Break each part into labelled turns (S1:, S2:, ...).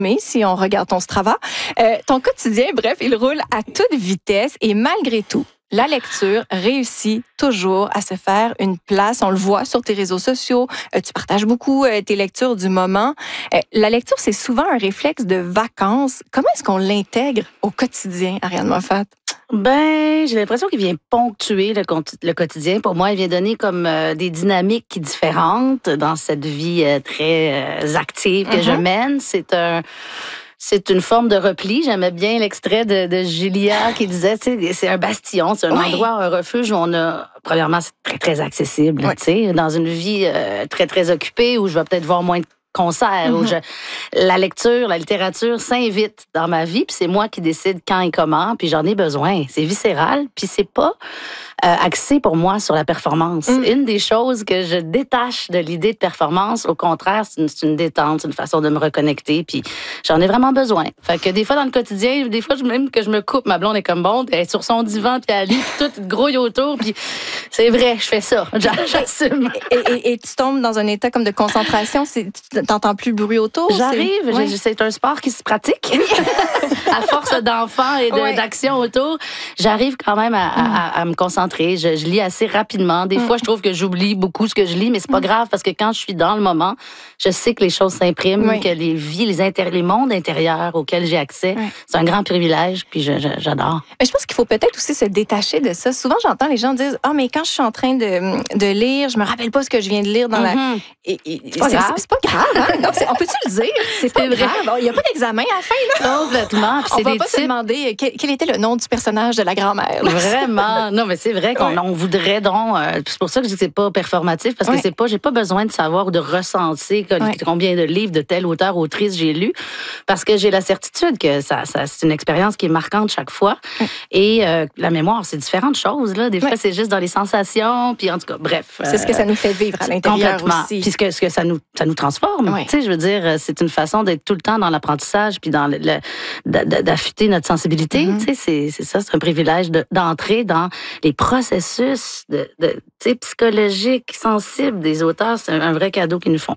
S1: mais si on regarde ton Strava, ton quotidien, bref, il roule à toute vitesse et malgré tout, la lecture réussit toujours à se faire une place. On le voit sur tes réseaux sociaux. Tu partages beaucoup tes lectures du moment. La lecture, c'est souvent un réflexe de vacances. Comment est-ce qu'on l'intègre au quotidien, Ariane Moffat?
S2: Ben, j'ai l'impression qu'il vient ponctuer le quotidien. Pour moi, il vient donner comme des dynamiques différentes dans cette vie très active que je mène. C'est une forme de repli. J'aimais bien l'extrait de Julia qui disait, tu sais, c'est un bastion, c'est un endroit, un refuge où on a, premièrement, c'est très, très accessible, tu sais, dans une vie très, très occupée où je vais peut-être voir moins de concerts, où la lecture, la littérature s'invite dans ma vie, puis c'est moi qui décide quand et comment, puis j'en ai besoin. C'est viscéral, puis c'est pas axé pour moi sur la performance. Une des choses que je détache de l'idée de performance, au contraire, c'est une détente, c'est une façon de me reconnecter, puis j'en ai vraiment besoin. Fait que des fois, dans le quotidien, des fois, même que je me coupe, ma blonde est comme bon, elle est sur son divan, puis elle lit, puis tout grouille autour, puis c'est vrai, je fais ça, j'assume.
S1: Et tu tombes dans un état comme de concentration, tu n'entends plus le bruit autour?
S2: J'arrive, c'est un sport qui se pratique. À force d'enfants et d'action autour, j'arrive quand même à me concentrer. Je lis assez rapidement. Des fois, je trouve que j'oublie beaucoup ce que je lis, mais c'est pas grave parce que quand je suis dans le moment, je sais que les choses s'impriment, que les vies, les mondes intérieurs auxquels j'ai accès, c'est un grand privilège, puis j'adore.
S1: Mais je pense qu'il faut peut-être aussi se détacher de ça. Souvent, j'entends les gens dire « Ah, mais quand je suis en train de lire, je me rappelle pas ce que je viens de lire dans la... »
S2: C'est pas grave.
S1: C'est pas grave, hein? Donc, on peut-tu le dire? C'est pas grave. Il n'y a pas d'examen à la fin, là.
S2: Complètement.
S1: On va pas se demander quel était le nom du personnage de la grand-mère.
S2: Vraiment. Non, mais c'est vrai qu'on voudrait donc... c'est pour ça que je dis que c'est pas performatif, parce que j'ai pas besoin de savoir ou de ressentir combien de livres de tel auteur, autrice j'ai lu, parce que j'ai la certitude que c'est une expérience qui est marquante chaque fois. Et la mémoire, c'est différentes choses, là. Des fois, c'est juste dans les sensations, puis en tout cas, bref.
S1: C'est ce que ça nous fait vivre à l'intérieur aussi.
S2: Puis ce que ça nous transforme. Tu sais, je veux dire, c'est une façon d'être tout le temps dans l'apprentissage, puis dans d'affûter notre sensibilité. Tu sais, c'est ça, c'est un privilège d'entrer dans les processus psychologiques, sensibles des auteurs. C'est un vrai cadeau qu'ils nous font.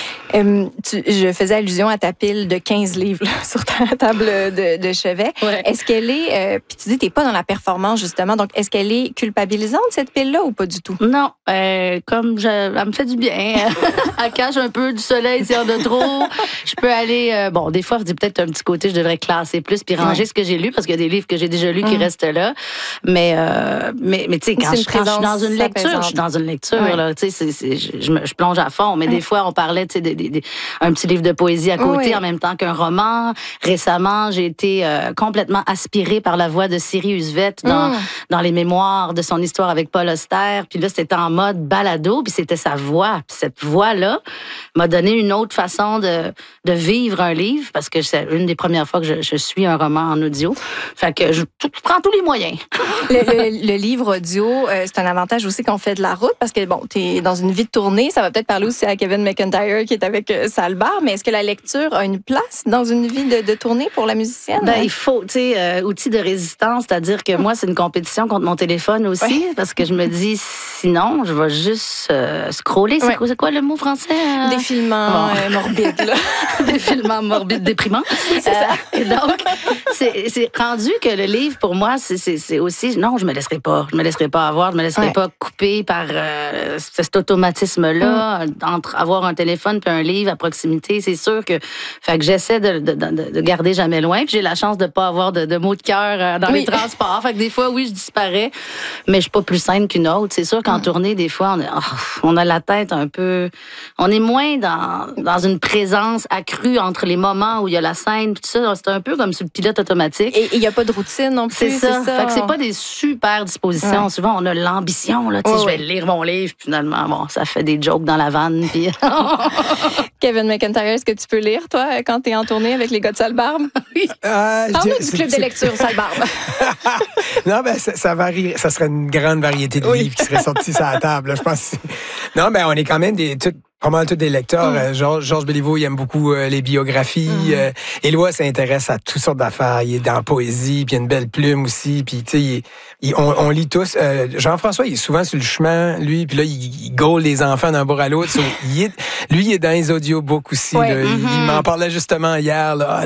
S1: Je faisais allusion à ta pile de 15 livres là, sur ta table de chevet. Est-ce qu'elle est... puis tu dis, t'es pas dans la performance, justement. Donc, est-ce qu'elle est culpabilisante, cette pile-là, ou pas du tout?
S2: Non. Elle me fait du bien. Elle cache un peu du soleil s'il y en a trop. Je peux aller... des fois, je dis peut-être un petit côté, je devrais classer plus puis ranger ce que j'ai lu, parce qu'il y a des livres que j'ai déjà lus qui restent là. Mais tu sais, quand je suis dans une lecture, je suis dans une lecture. Là, tu sais, je plonge à fond. Mais des fois, on parlait, tu sais, un petit livre de poésie à côté en même temps qu'un roman. Récemment, j'ai été complètement aspirée par la voix de Siri Husvet dans les mémoires de son histoire avec Paul Auster. Puis là, c'était en mode balado, puis c'était sa voix. Puis cette voix-là m'a donné une autre façon de vivre un livre, parce que c'est une des premières fois que je suis un roman en audio. Fait que je prends tous les moyens.
S1: Le livre audio, c'est un avantage aussi qu'on fait de la route, parce que, bon, t'es dans une vie de tournée. Ça va peut-être parler aussi à Kevin McIntyre qui est avec Salbar, mais est-ce que la lecture a une place dans une vie de tournée pour la musicienne?
S2: Ben, il faut, tu sais, outil de résistance, c'est-à-dire que moi, c'est une compétition contre mon téléphone aussi, parce que je me dis, sinon, je vais juste scroller. C'est quoi le mot français?
S1: Défilement morbide, là.
S2: Défilement morbide, déprimant. C'est ça. Et donc, c'est rendu que le livre, pour moi, c'est aussi, non, je me laisserai pas avoir, je me laisserai pas couper par cet automatisme-là, entre avoir un téléphone puis un livre à proximité. C'est sûr que j'essaie de garder jamais loin. Puis j'ai la chance de pas avoir de mots de cœur dans les transports. Fait que des fois, je disparais, mais je suis pas plus saine qu'une autre. C'est sûr qu'en tournée, des fois, on a la tête un peu... On est moins dans une présence accrue entre les moments où il y a la scène, tout ça. C'est un peu comme sur le pilote automatique.
S1: Et il n'y a pas de routine non plus.
S2: C'est ça. Fait que c'est pas des super dispositions. Souvent, on a l'ambition, là. Je vais lire mon livre, puis finalement, bon, ça fait des jokes dans la vanne. Puis...
S1: Kevin McIntyre, est-ce que tu peux lire, toi, quand tu es en tournée avec les gars de Salbarbe? Oui. Parle-nous du club de lecture Salbarbe.
S3: Non, ben ça varie. Ça serait une grande variété de livres qui seraient sortis sur la table. Là, je pense. Non, ben on est quand même Pas mal tous des lecteurs. Georges Béliveau, il aime beaucoup les biographies. Éloi s'intéresse à toutes sortes d'affaires. Il est dans la poésie, puis il a une belle plume aussi. Puis, tu sais, on lit tous. Jean-François, il est souvent sur le chemin, lui. Puis là, il gaule les enfants d'un bord à l'autre. Lui, il est dans les audiobooks aussi.
S1: Ouais.
S3: Là. Il m'en parlait justement hier. Là.